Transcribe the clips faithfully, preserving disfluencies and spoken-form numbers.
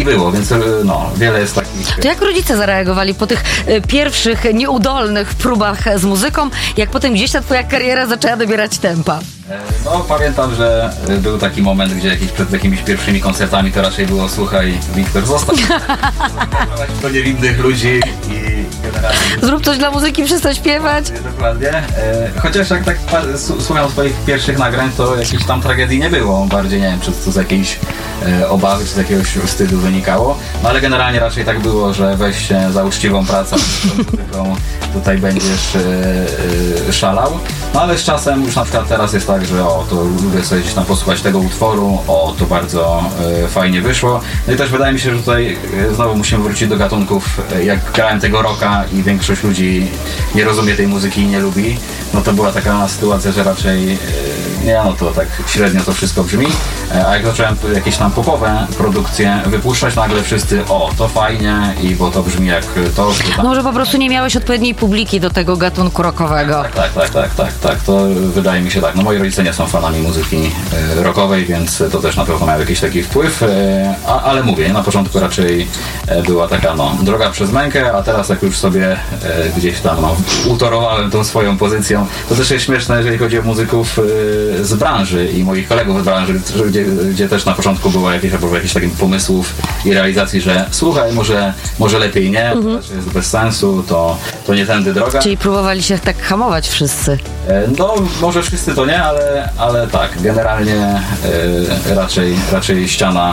było, więc no, wiele jest takich... To jak rodzice zareagowali po tych y, pierwszych nieudolnych próbach z muzyką, jak potem gdzieś ta twoja kariera zaczęła dobierać tempa? No pamiętam, że był taki moment, gdzie jakiś, przed jakimiś pierwszymi koncertami to raczej było słuchaj, Wiktor, zostań do niewinnych ludzi i generalnie... Zrób coś dla muzyki, przestań śpiewać. Dokładnie. E, chociaż jak tak słucham swoich pierwszych nagrań, to jakiejś tam tragedii nie było. Bardziej nie wiem, czy to z jakiejś e, obawy, czy z jakiegoś wstydu wynikało. No ale generalnie raczej tak było, że weź się za uczciwą pracę, muzyką, tutaj będziesz e, e, szalał. No ale z czasem już na przykład teraz jest tak, że o, to lubię sobie gdzieś tam posłuchać tego utworu, o, to bardzo e, fajnie wyszło. No i też wydaje mi się, że tutaj e, znowu musimy wrócić do gatunków, e, jak grałem tego rocka i większość ludzi nie rozumie tej muzyki i nie lubi, no to była taka sytuacja, że raczej e, nie, no to tak średnio to wszystko brzmi, e, a jak zacząłem jakieś tam popowe produkcje wypuszczać, nagle wszyscy, o, to fajnie i bo to brzmi jak to. to tam... Może po prostu nie miałeś odpowiedniej publiki do tego gatunku rockowego. Tak, tak, tak, tak, tak, tak, to wydaje mi się tak. No moi rodzice nie są fanami muzyki e, rockowej, więc to też na pewno miał jakiś taki wpływ, e, a, ale mówię, na początku raczej e, była taka no, droga przez mękę, a teraz jak już sobie e, gdzieś tam no, utorowałem tą swoją pozycją, to też jest śmieszne, jeżeli chodzi o muzyków e, z branży i moich kolegów z branży, gdzie, gdzie też na początku było jakieś, albo jakichś takich pomysłów i realizacji, że słuchaj, może, może lepiej nie, mhm. to jest bez sensu, to, to nie tędy droga. Czyli próbowali się tak hamować wszyscy. No, może wszyscy to nie, ale, ale tak, generalnie e, raczej, raczej ściana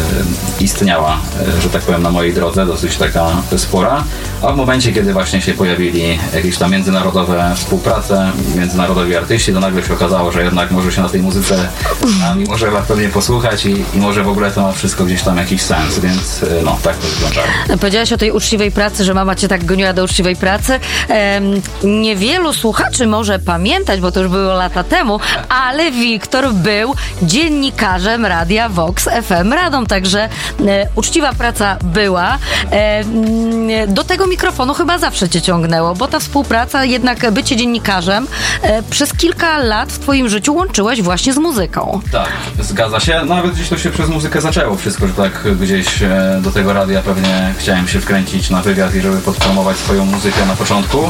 e, istniała, e, że tak powiem, na mojej drodze, dosyć taka spora, a w momencie, kiedy właśnie się pojawili jakieś tam międzynarodowe współprace, międzynarodowi artyści, to nagle się okazało, że jednak może się na tej muzyce i może warto mnie posłuchać i, i może w ogóle to ma wszystko gdzieś tam jakiś sens, więc e, no, tak to wyglądało. Powiedziałaś o tej uczciwej pracy, że mama cię tak goniła do uczciwej pracy. Ehm, niewielu słuchaczy może pamiętać, bo to już było lata temu, ale Wiktor był dziennikarzem Radia Vox F M Radom, także e, uczciwa praca była. E, do tego mikrofonu chyba zawsze cię ciągnęło, bo ta współpraca, jednak bycie dziennikarzem e, przez kilka lat w twoim życiu łączyłeś właśnie z muzyką. Tak, zgadza się. Nawet gdzieś to się przez muzykę zaczęło wszystko, że tak gdzieś e, do tego radia pewnie chciałem się wkręcić na wywiad i żeby podpromować swoją muzykę na początku.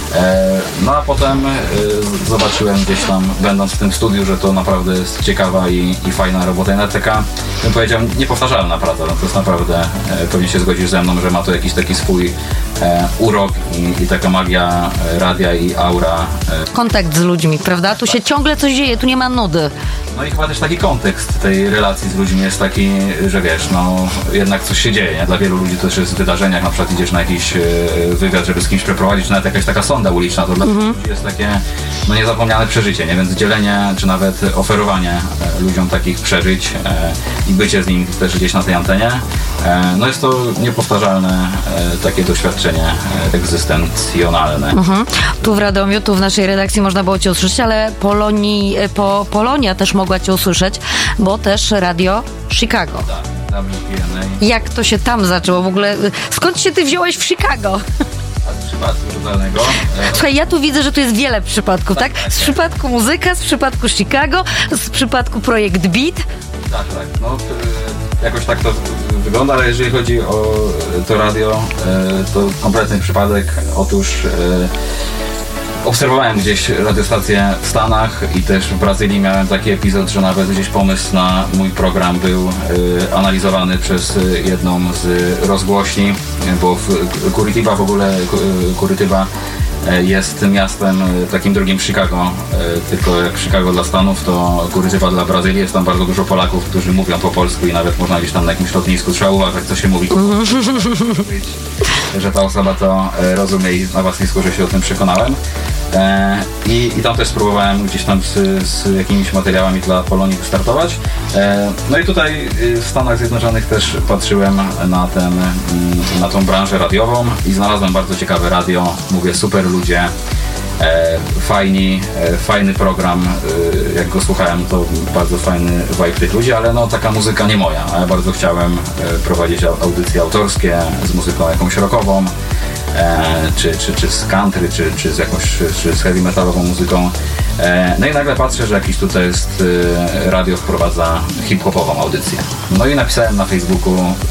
No a potem y, zobaczyłem gdzieś tam, będąc w tym studiu, że to naprawdę jest ciekawa i, i fajna robota i nawet taka, bym powiedział, niepowtarzalna praca. No to jest naprawdę, e, pewnie się zgodzisz ze mną, że ma to jakiś taki swój e, urok i, i taka magia radia i aura. E. Kontakt z ludźmi, prawda? Tu się ciągle coś dzieje, tu nie ma nudy. No i chyba też taki kontekst tej relacji z ludźmi jest taki, że wiesz, no jednak coś się dzieje, nie? Dla wielu ludzi to też jest wydarzenie, jak na przykład idziesz na jakiś e, wywiad, żeby z kimś przeprowadzić, nawet jakaś taka sonda uliczna, to dla mm-hmm. ludzi jest takie no niezapomniane przeżycie, nie? Więc dzielenie, czy nawet oferowanie e, ludziom takich przeżyć e, i bycie z nimi też gdzieś na tej antenie, e, no jest to niepowtarzalne e, takie doświadczenie e, egzystencjonalne. Mm-hmm. Tu w Radomiu, tu w naszej redakcji można było cię usłyszeć, ale Polonii, po, Polonia też mogła cię usłyszeć, bo też radio Chicago. Tak, jak to się tam zaczęło w ogóle? Skąd się ty wziąłeś w Chicago? Z przypadku totalnego. Słuchaj, ja tu widzę, że tu jest wiele przypadków, tak? tak? Z tak, przypadku muzyka, z przypadku Chicago, z przypadku projekt Beat. Tak, tak. No, jakoś tak to wygląda, ale jeżeli chodzi o to radio, to kompletny przypadek. Otóż obserwowałem gdzieś radiostację w Stanach i też w Brazylii miałem taki epizod, że nawet gdzieś pomysł na mój program był y, analizowany przez jedną z rozgłośni, bo w Curitiba w ogóle, Curitiba jest miastem takim drugim Chicago, tylko jak Chicago dla Stanów, to Curitiba dla Brazylii. Jest tam bardzo dużo Polaków, którzy mówią po polsku i nawet można gdzieś tam na jakimś lotnisku trzeba uważać, co się mówi. Że ta osoba to rozumie i na własnej skórze się o tym przekonałem. I, i tam też spróbowałem gdzieś tam z, z jakimiś materiałami dla Polonii wystartować. No i tutaj w Stanach Zjednoczonych też patrzyłem na, ten, na tą branżę radiową i znalazłem bardzo ciekawe radio. Mówię, super ludzie, e, fajni, e, fajny program, e, jak go słuchałem, to bardzo fajny vibe tych ludzi, ale no taka muzyka nie moja, a ja bardzo chciałem e, prowadzić audycje autorskie z muzyką jakąś rockową, e, czy, czy, czy z country, czy, czy z jakąś czy z heavy metalową muzyką. E, no i nagle patrzę, że jakiś tutaj jest e, radio wprowadza hip-hopową audycję. No i napisałem na Facebooku,